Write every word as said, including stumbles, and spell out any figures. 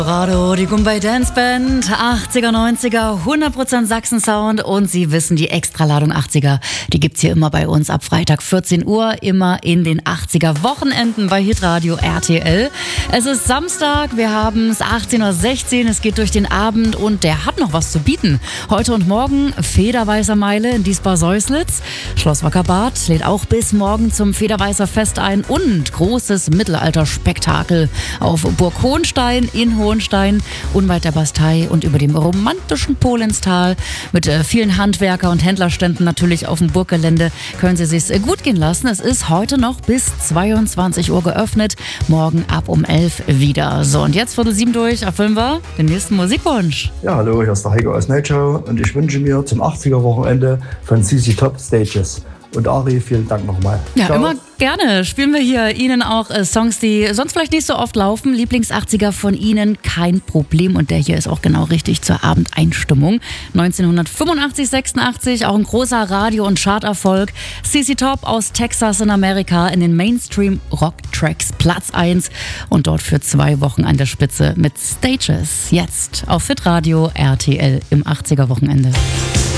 Radio, die Gumbay Dance Band, achtziger, neunziger, hundert Prozent Sachsen-Sound und Sie wissen, die Extraladung achtziger, die gibt's hier immer bei uns ab Freitag vierzehn Uhr, immer in den achtziger Wochenenden bei Hitradio R T L. Es ist Samstag, wir haben es achtzehn Uhr sechzehn, es geht durch den Abend und der hat noch was zu bieten. Heute und morgen Federweißer Meile in Diesbar-Säuslitz, Schloss Wackerbad lädt auch bis morgen zum Federweißer Fest ein und großes Mittelalter-Spektakel auf Burg Hohenstein in Hohenstein. Unweit der Bastei und über dem romantischen Polenstal mit äh, vielen Handwerker- und Händlerständen natürlich auf dem Burggelände können Sie es sich gut gehen lassen. Es ist heute noch bis zweiundzwanzig Uhr geöffnet, morgen ab um elf wieder. So, und jetzt Viertel sieben durch, erfüllen wir den nächsten Musikwunsch. Ja, hallo, hier ist der Heiko aus Nature und ich wünsche mir zum achtziger Wochenende von C C Top Stages. Und Ari, vielen Dank nochmal. Ja, Ciao. immer gerne. Spielen wir hier Ihnen auch äh, Songs, die sonst vielleicht nicht so oft laufen. Lieblings-achtziger von Ihnen, kein Problem. Und der hier ist auch genau richtig zur Abendeinstimmung. neunzehnhundertfünfundachtzig, sechsundachtzig, auch ein großer Radio- und Charterfolg. C C Top aus Texas in Amerika in den Mainstream-Rock-Tracks Platz eins und dort für zwei Wochen an der Spitze mit Stages. Jetzt auf Hitradio R T L im achtziger Wochenende.